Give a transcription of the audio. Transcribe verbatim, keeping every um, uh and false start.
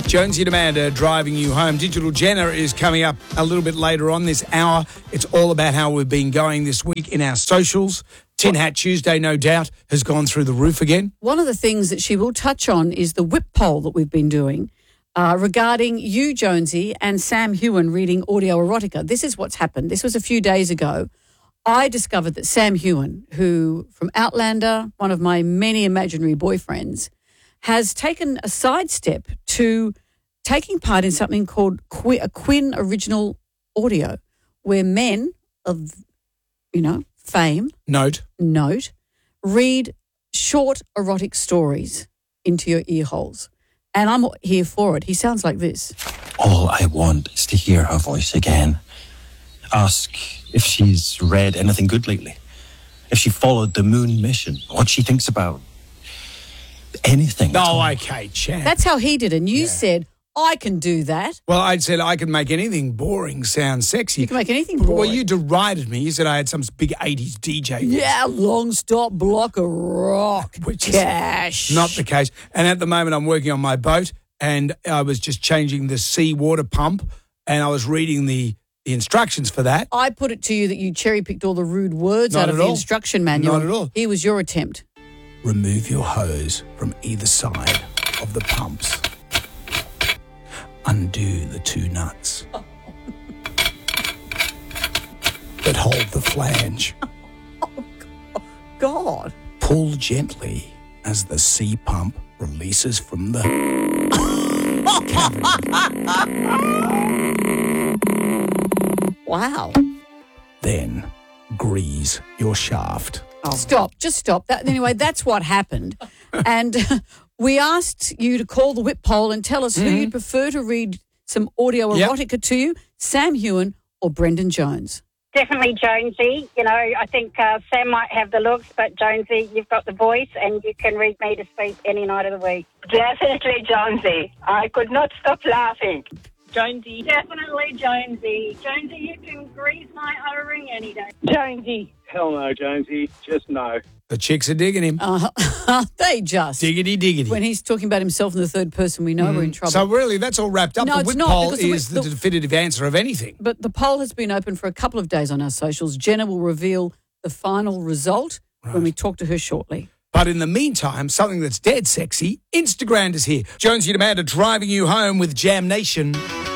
Jonesy and Amanda driving you home. Digital Jenna is coming up a little bit later on this hour. It's all about how we've been going this week in our socials. Tin Hat Tuesday, no doubt, has gone through the roof again. One of the things that she will touch on is the whip poll that we've been doing uh, regarding you, Jonesy, and Sam Heughan reading audio erotica. This is what's happened. This was a few days ago. I discovered that Sam Heughan, who from Outlander, one of my many imaginary boyfriends, has taken a sidestep to taking part in something called Qu- a Quinn Original Audio, where men of, you know, fame, Note. note, read short erotic stories into your ear holes. And I'm here for it. He sounds like this. All I want is to hear her voice again. Ask if she's read anything good lately. If she followed the moon mission. What she thinks about anything. Oh, okay, Chad. That's how he did it. And you Yeah. said, I can do that. Well, I said I can make anything boring sound sexy. You can make anything boring. Well, you derided me. You said I had some big eighties D J voice. Yeah, long stop block of rock. Which is Cash. not the case. And at the moment, I'm working on my boat, and I was just changing the sea water pump, and I was reading the, the instructions for that. I put it to you that you cherry-picked all the rude words Not out of at the all. instruction manual. Not at all. Here was your attempt. Remove your hose from either side of the pumps. Undo the two nuts that hold the flange. God. Pull gently as the sea pump releases from the cavity. Wow. Then grease your shaft. Oh. Stop. Just stop. That Anyway, that's what happened. And we asked you to call the whip poll and tell us who you'd prefer to read some audio Yep. erotica to you, Sam Heughan or Brendan Jones. Definitely Jonesy. You know, I think uh, Sam might have the looks, but Jonesy, you've got the voice and you can read me to sleep any night of the week. Definitely Jonesy. I could not stop laughing. Jonesy. Definitely Jonesy. Jonesy, you can grease my O-ring any day. Jonesy. Hell no, Jonesy. Just no. The chicks are digging him. Uh, they just. Diggity, diggity. When he's talking about himself in the third person, we know we're in trouble. So really, that's all wrapped up. No, the it's whip not, poll because the whip- is the, the- definitive answer of anything. But the poll has been open for a couple of days on our socials. Jenna will reveal the final result when we talk to her shortly. But in the meantime, something that's dead sexy, Instagram is here. Jonesy and Amanda driving you home with Jam Nation.